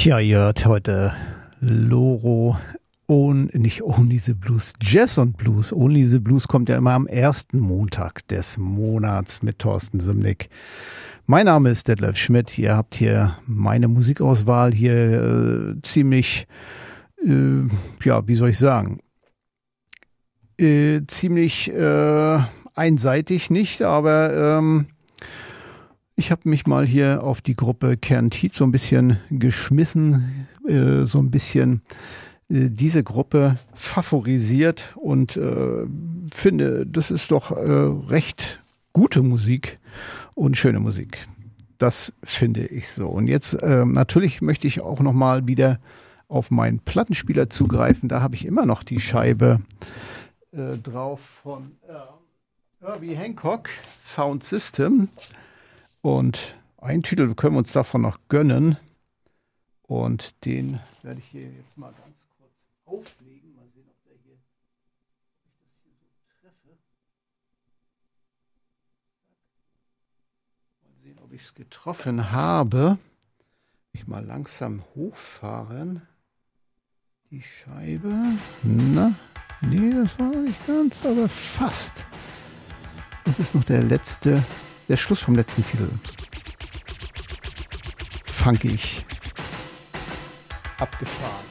Tja, ihr hört heute Loro nicht Only the Blues, Jazz und Blues. Only the Blues kommt ja immer am ersten Montag des Monats mit Thorsten Sümnick. Mein Name ist Detlef Schmidt. Ihr habt hier meine Musikauswahl hier ziemlich, wie soll ich sagen, ziemlich einseitig nicht, aber ich habe mich mal hier auf die Gruppe Kerntit so ein bisschen geschmissen, so ein bisschen diese Gruppe favorisiert und finde, das ist doch recht gute Musik und schöne Musik. Das finde ich so. Und jetzt natürlich möchte ich auch noch mal wieder auf meinen Plattenspieler zugreifen. Da habe ich immer noch die Scheibe drauf von Herbie Hancock, Sound System. Und einen Titel können wir uns davon noch gönnen. Und den werde ich hier jetzt mal ganz kurz auflegen. Mal sehen, ob ich das hier so treffe. Mal sehen, ob ich es getroffen habe. Ich mal langsam hochfahren. Die Scheibe. Na, nee, das war noch nicht ganz, aber fast. Das ist noch der Schluss vom letzten Titel. Funkig. Abgefahren.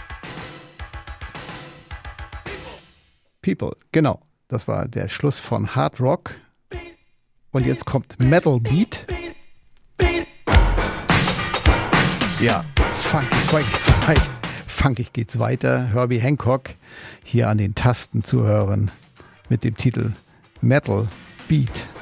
People, genau. Das war der Schluss von Hard Rock. Und jetzt kommt Metal Beat. Ja, funkig geht's weiter. Herbie Hancock hier an den Tasten zu hören mit dem Titel Metal Beat.